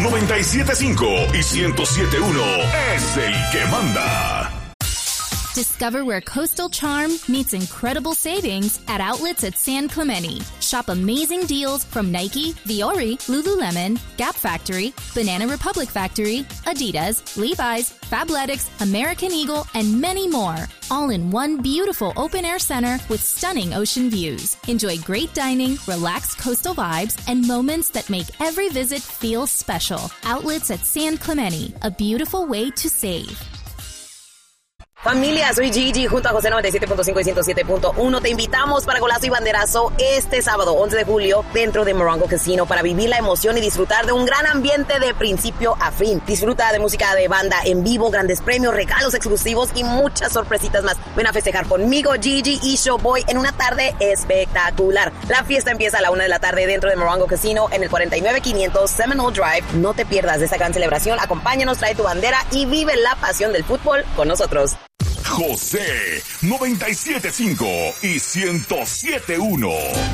97.5 y 107.1 es el que manda. Discover where coastal charm meets incredible savings at outlets at San Clemente. Shop amazing deals from Nike, Viore, Lululemon, Gap Factory, Banana Republic Factory, Adidas, Levi's, Fabletics, American Eagle, and many more. All in one beautiful open-air center with stunning ocean views. Enjoy great dining, relaxed coastal vibes, and moments that make every visit feel special. Outlets at San Clemente, a beautiful way to save. Familia, soy Gigi junto a José 97.5 y 107.1. Te invitamos para Golazo y Banderazo este sábado 11 de julio dentro de Morongo Casino para vivir la emoción y disfrutar de un gran ambiente de principio a fin. Disfruta de música de banda en vivo, grandes premios, regalos exclusivos y muchas sorpresitas más. Ven a festejar conmigo, Gigi y Showboy en una tarde espectacular. La fiesta empieza a la 1 de la tarde dentro de Morongo Casino en el 49500 Seminole Drive. No te pierdas de esta gran celebración. Acompáñanos, trae tu bandera y vive la pasión del fútbol con nosotros. José 97.5 y 107.1.